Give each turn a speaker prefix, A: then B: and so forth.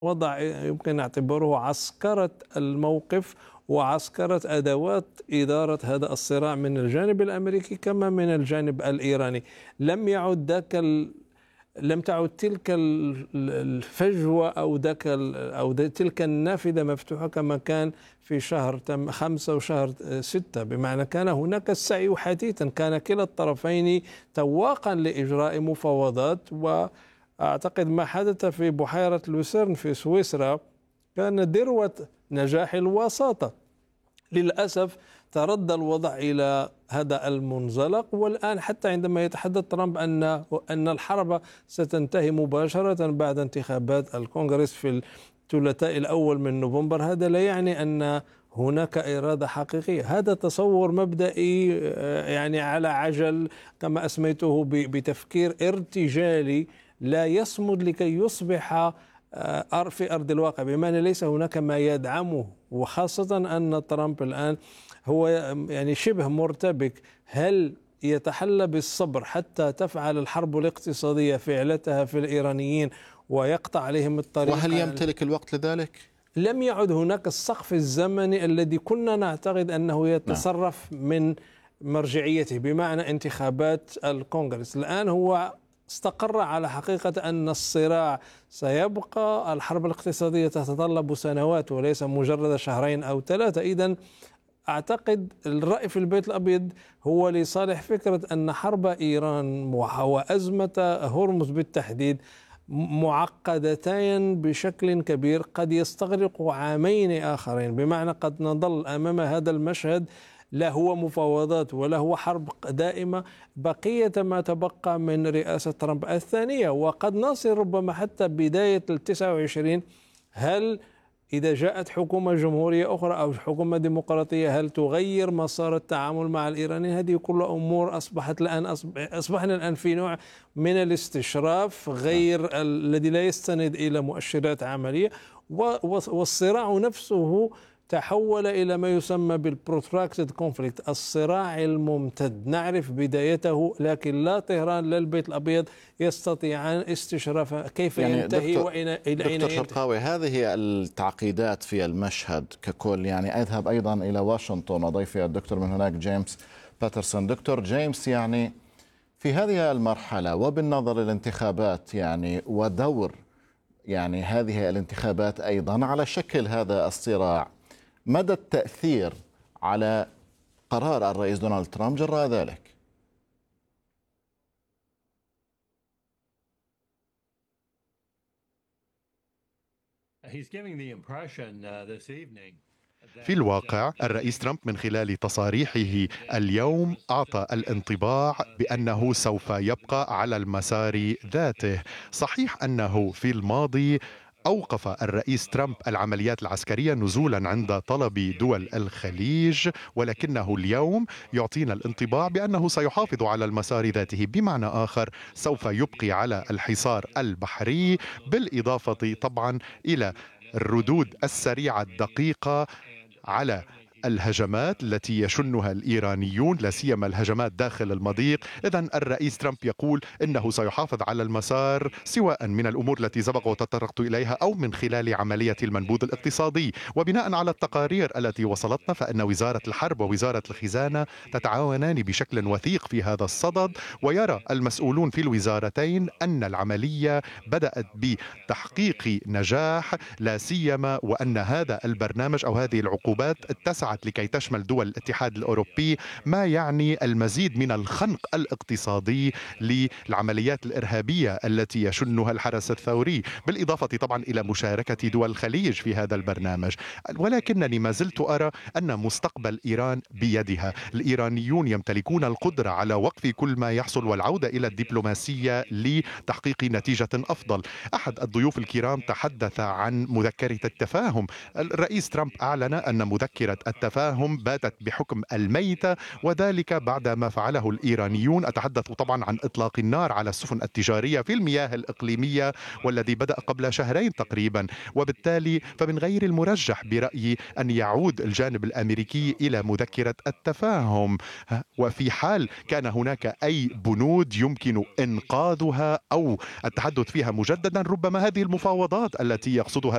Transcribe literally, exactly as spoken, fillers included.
A: وضع يمكن اعتباره عسكرة الموقف وعسكرة أدوات إدارة هذا الصراع من الجانب الأمريكي كما من الجانب الإيراني. لم يعد ذاك ال... لم تعد تلك الفجوة أو ذاك أو تلك النافذة مفتوحة كما كان في شهر خمسة وشهر ستة، بمعنى كان هناك السعي حثيثا، كان كلا الطرفين تواقا لإجراء مفاوضات. وأعتقد ما حدث في بحيرة لوسيرن في سويسرا كان ذروة نجاح الوساطة. للأسف تردى الوضع إلى هذا المنزلق، والآن حتى عندما يتحدث ترامب أن أن الحرب ستنتهي مباشرة بعد انتخابات الكونغرس في الثلاثاء الأول من نوفمبر، هذا لا يعني أن هناك إرادة حقيقية. هذا تصور مبدئي يعني على عجل كما أسميته بتفكير ارتجالي لا يصمد لكي يصبح في أرض الواقع، بمعنى ليس هناك ما يدعمه، وخاصة أن ترامب الآن هو يعني شبه مرتبك. هل يتحلى بالصبر حتى تفعل الحرب الاقتصادية فعلتها في الإيرانيين ويقطع عليهم الطريق؟
B: وهل يمتلك الوقت لذلك؟
A: لم يعد هناك السقف الزمني الذي كنا نعتقد أنه يتصرف من مرجعيته، بمعنى انتخابات الكونغرس. الآن هو استقر على حقيقة أن الصراع سيبقى، الحرب الاقتصادية تتطلب سنوات وليس مجرد شهرين أو ثلاثة. إذن أعتقد الرأي في البيت الأبيض هو لصالح فكرة أن حرب إيران وأزمة هرمز بالتحديد معقدتين بشكل كبير، قد يستغرق عامين آخرين، بمعنى قد نظل أمام هذا المشهد لا هو مفاوضات ولا هو حرب دائمة بقية ما تبقى من رئاسة ترامب الثانية، وقد نصل ربما حتى بداية التسعة وعشرين. هل إذا جاءت حكومة جمهورية أخرى أو حكومة ديمقراطية هل تغير مسار التعامل مع الإيرانيين؟ هذه كل أمور أصبحت الآن أصبحنا الآن في نوع من الاستشراف غير الذي لا يستند إلى مؤشرات عملية، والصراع نفسه تحول إلى ما يسمى بالبروتراكتد كونفليكت، الصراع الممتد. نعرف بدايته لكن لا طهران لا البيت الأبيض يستطيعان استشراف كيف يعني ينتهي وإلى أين ينتهي.
B: دكتور شرقاوي، هذه التعقيدات في المشهد ككل، يعني أذهب أيضا إلى واشنطن وضيفي الدكتور من هناك جيمس باترسون. دكتور جيمس، يعني في هذه المرحلة وبالنظر للانتخابات يعني ودور يعني هذه الانتخابات أيضا على شكل هذا الصراع، مدى التأثير على قرار الرئيس دونالد ترامب جراء ذلك؟
C: في الواقع الرئيس ترامب من خلال تصاريحه اليوم أعطى الانطباع بأنه سوف يبقى على المسار ذاته. صحيح أنه في الماضي أوقف الرئيس ترامب العمليات العسكرية نزولا عند طلب دول الخليج، ولكنه اليوم يعطينا الانطباع بأنه سيحافظ على المسار ذاته، بمعنى آخر سوف يبقي على الحصار البحري، بالإضافة طبعا إلى الردود السريعة الدقيقة على الهجمات التي يشنها الإيرانيون، لا سيما الهجمات داخل المضيق. إذن الرئيس ترامب يقول إنه سيحافظ على المسار سواء من الأمور التي سبق وتطرقت إليها أو من خلال عملية المنبوذ الاقتصادي. وبناء على التقارير التي وصلتنا فإن وزارة الحرب ووزارة الخزانة تتعاونان بشكل وثيق في هذا الصدد، ويرى المسؤولون في الوزارتين أن العملية بدأت بتحقيق نجاح، لا سيما وأن هذا البرنامج أو هذه العقوبات اتسع لكي تشمل دول الاتحاد الأوروبي، ما يعني المزيد من الخنق الاقتصادي للعمليات الإرهابية التي يشنها الحرس الثوري، بالإضافة طبعا إلى مشاركة دول الخليج في هذا البرنامج. ولكنني ما زلت أرى أن مستقبل إيران بيدها. الإيرانيون يمتلكون القدرة على وقف كل ما يحصل والعودة إلى الدبلوماسية لتحقيق نتيجة أفضل. أحد الضيوف الكرام تحدث عن مذكرة التفاهم. الرئيس ترامب أعلن أن مذكرة التفاهم باتت بحكم الميتة، وذلك بعد ما فعله الإيرانيون. أتحدث طبعا عن إطلاق النار على السفن التجارية في المياه الإقليمية، والذي بدأ قبل شهرين تقريبا. وبالتالي فمن غير المرجح برأيي أن يعود الجانب الأمريكي إلى مذكرة التفاهم، وفي حال كان هناك أي بنود يمكن إنقاذها أو التحدث فيها مجددا، ربما هذه المفاوضات التي يقصدها